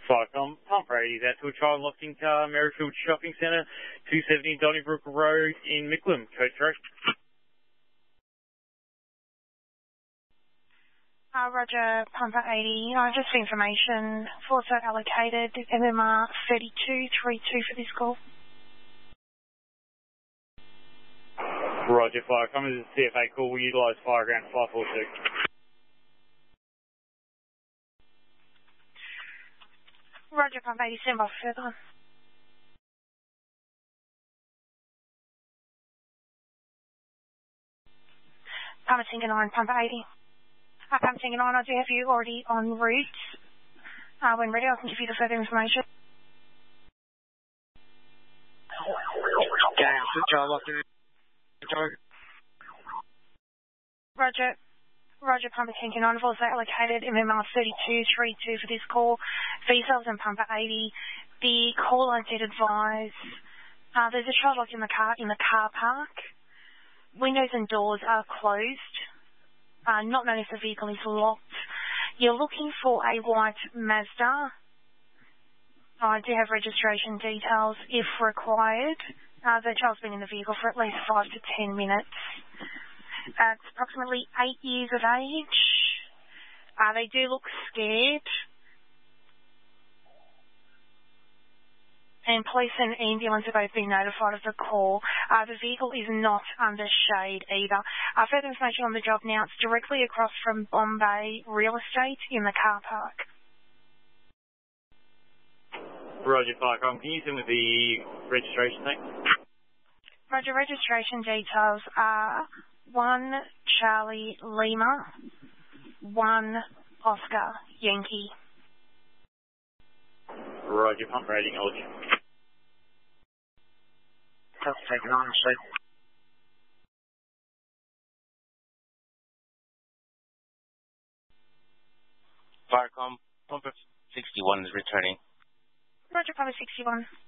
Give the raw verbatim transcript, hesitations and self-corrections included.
Cyclone, Pump Brady, that's to a child locked in car, Merrifield Shopping Centre, two seventy Donnybrook Road in Mickleham. Code three. Uh, Roger, Pumper eighty. Uh, just for information, Forza allocated M M R thirty-two thirty-two for this call. Roger, Firecom, this is C F A call. We utilise Fireground five four two. Roger, Pump eighty, stand by for further. Pumper Tinker nine, Pumper eighty. Uh, Pumper Tinker nine, I do have you already en route. Uh, when ready, I can give you the further information. Okay, Charles, locked in. Roger. Roger, Pumper Tinker nine, also allocated M M R thirty-two thirty-two for this call. For yourselves and Pumper eighty, the call I did advise, uh, there's a child locked in the car, in the car park. Windows and doors are closed. Uh, not known if the vehicle is locked. You're looking for a white Mazda. I do have registration details if required. Uh, the child's been in the vehicle for at least five to ten minutes. Uh, it's approximately eight years of age. Uh, they do look scared. And police and ambulance have both been notified of the call. Uh, the vehicle is not under shade either. Uh, further information on the job now. It's directly across from Bombay Real Estate in the car park. Roger, Firecom, can you send me the registration, thanks? Roger, registration details are one Charlie Lima, one Oscar Yankee. Roger, Pump rating, knowledge. Just taking on, see. Firecom, Pumper sixty-one is returning. Roger, Pumper sixty-one.